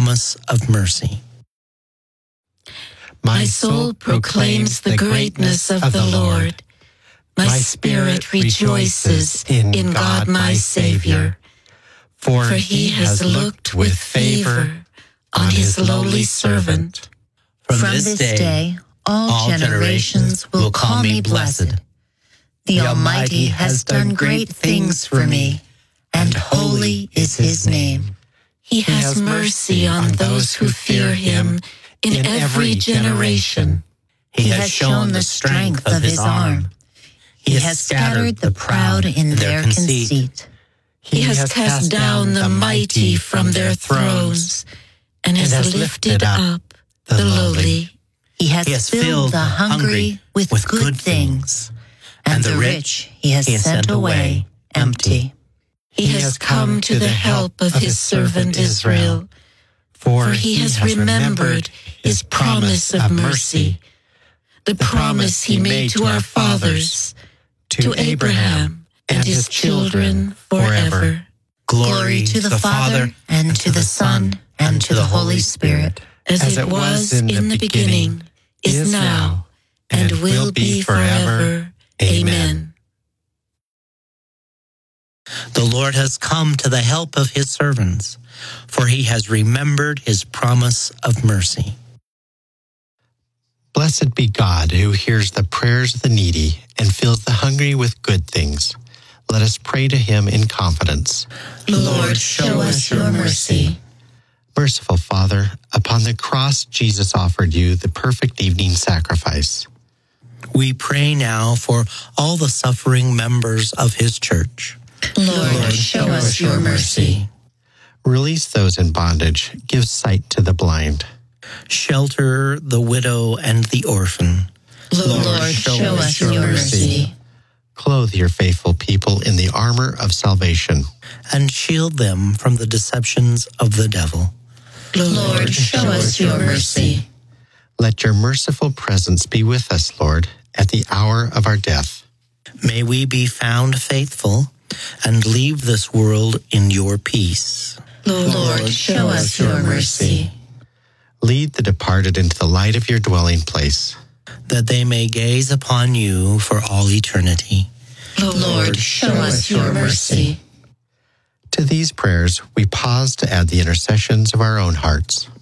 promise of mercy. My soul proclaims the greatness of the Lord. My spirit rejoices in God my Savior, for he has looked with favor on his lowly servant. From this day, all generations will call me blessed. The Almighty has done great things for me, and holy is his name. He has mercy on those who fear him in every generation. He has shown the strength of his arm. He has scattered the proud in their conceit. He has cast down the mighty from their thrones and has lifted up the lowly. He has filled the hungry with good things, and the rich he has sent away empty. He has come to the help of his servant Israel, for he has remembered his promise of mercy, the promise he made to our fathers, to Abraham and his children forever. Glory to the Father, and to the Son, and to the Holy Spirit, as it was in the beginning, is now, and will be forever. Amen. The Lord has come to the help of his servants, for he has remembered his promise of mercy. Blessed be God, who hears the prayers of the needy and fills the hungry with good things. Let us pray to him in confidence. Lord, show us your mercy. Merciful Father, upon the cross Jesus offered you the perfect evening sacrifice. We pray now for all the suffering members of his church. Lord, show us your mercy. Release those in bondage. Give sight to the blind. Shelter the widow and the orphan. Lord, show us your mercy. Clothe your faithful people in the armor of salvation. And shield them from the deceptions of the devil. Lord, show us your mercy. Let your merciful presence be with us, Lord, at the hour of our death. May we be found faithful and leave this world in your peace. Lord, show us your mercy. Lead the departed into the light of your dwelling place, that they may gaze upon you for all eternity. Lord, show us your mercy. To these prayers, we pause to add the intercessions of our own hearts.